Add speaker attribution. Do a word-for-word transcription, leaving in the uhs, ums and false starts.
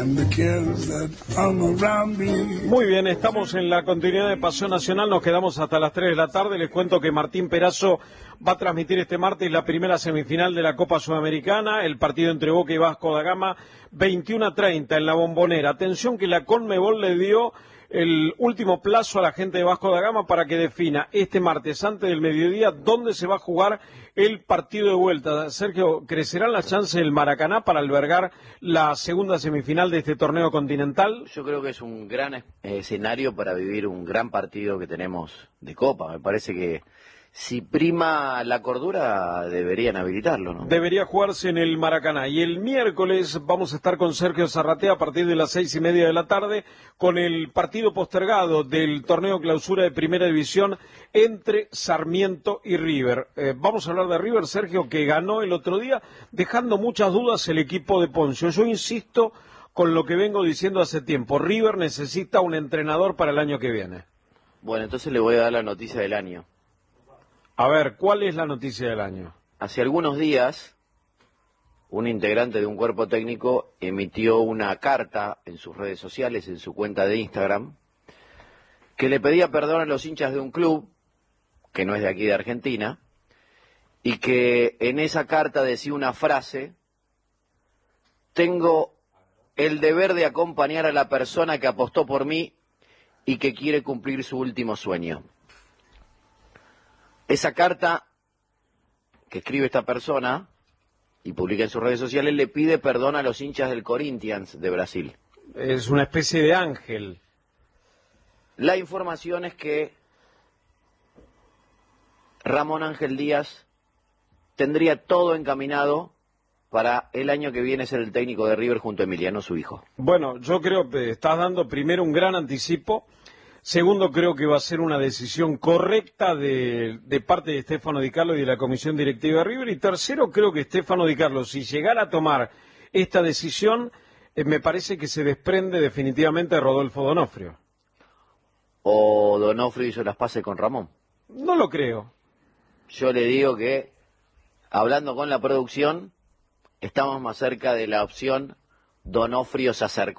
Speaker 1: Muy bien, estamos en la continuidad de Pasión Nacional, nos quedamos hasta las tres de la tarde. Les cuento que Martín Perazo va a transmitir este martes la primera semifinal de la Copa Sudamericana, el partido entre Boca y Vasco da Gama, veintiuno a treinta en la Bombonera. Atención que la Conmebol le dio el último plazo a la gente de Vasco da Gama para que defina este martes antes del mediodía dónde se va a jugar el partido de vuelta. Sergio, ¿crecerán las chances del Maracaná para albergar la segunda semifinal de este torneo continental?
Speaker 2: Yo creo que es un gran eh, escenario para vivir un gran partido que tenemos de Copa. Me parece que si prima la cordura deberían habilitarlo, ¿no?
Speaker 1: Debería jugarse en el Maracaná. Y el miércoles vamos a estar con Sergio Zarratea a partir de las seis y media de la tarde con el partido postergado del torneo clausura de Primera División entre Sarmiento y River. Eh, vamos a hablar de River, Sergio, que ganó el otro día dejando muchas dudas el equipo de Poncio. Yo insisto con lo que vengo diciendo hace tiempo. River necesita un entrenador para el año que viene.
Speaker 2: Bueno, entonces le voy a dar la noticia del año.
Speaker 1: A ver, ¿cuál es la noticia del año?
Speaker 2: Hace algunos días, un integrante de un cuerpo técnico emitió una carta en sus redes sociales, en su cuenta de Instagram, que le pedía perdón a los hinchas de un club, que no es de aquí de Argentina, y que en esa carta decía una frase: tengo el deber de acompañar a la persona que apostó por mí y que quiere cumplir su último sueño. Esa carta que escribe esta persona y publica en sus redes sociales le pide perdón a los hinchas del Corinthians de Brasil.
Speaker 1: Es una especie de ángel.
Speaker 2: La información es que Ramón Ángel Díaz tendría todo encaminado para el año que viene ser el técnico de River junto a Emiliano, su hijo.
Speaker 1: Bueno, yo creo que estás dando primero un gran anticipo. Segundo, creo que va a ser una decisión correcta de, de parte de Stefano Di Carlo y de la Comisión Directiva de River. Y tercero, creo que Stefano Di Carlo, si llegara a tomar esta decisión, eh, me parece que se desprende definitivamente de Rodolfo Donofrio.
Speaker 2: ¿O Donofrio hizo las paces con Ramón?
Speaker 1: No lo creo.
Speaker 2: Yo le digo que, hablando con la producción, estamos más cerca de la opción Donofrio se acercó.